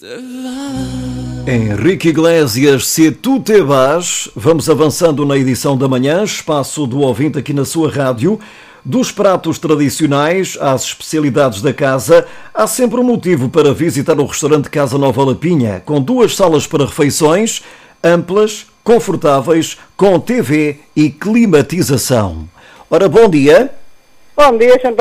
Henrique Iglesias, Se Tu Te Vas. Vamos avançando na edição da manhã, espaço do ouvinte aqui na sua rádio. Dos pratos tradicionais às especialidades da casa, há sempre um motivo para visitar o restaurante Casa Nova Lapinha, com 2 salas para refeições, amplas, confortáveis, com TV e climatização. Ora, bom dia. Bom dia, Santa